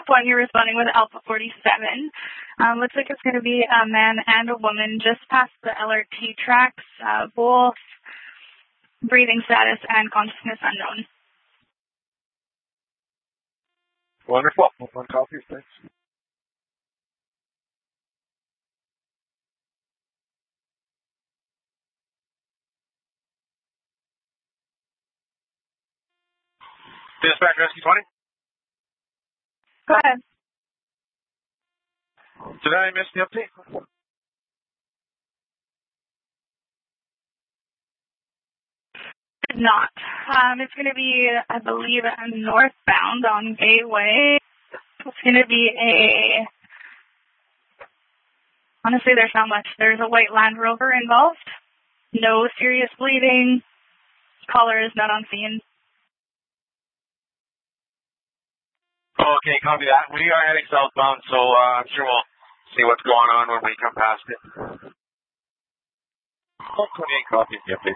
Top 1, you're responding with Alpha 47. Looks like it's going to be a man and a woman just past the LRT tracks, both breathing status and consciousness unknown. Wonderful. One copy, thanks. Dispatch Rescue 20. Go ahead. Did I miss the update? Not. It's going to be, I believe, northbound on Gateway. It's going to be honestly, there's not much. There's a white Land Rover involved. No serious bleeding. Caller is not on scene. Okay, copy that. We are heading southbound, so I'm sure we'll see what's going on when we come past it. 28 copies, yeah, please.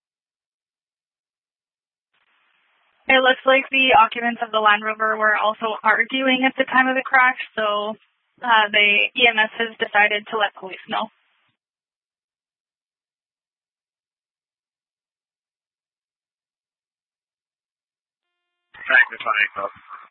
It looks like the occupants of the Land Rover were also arguing at the time of the crash, so the EMS has decided to let police know. Franklin 28 copies.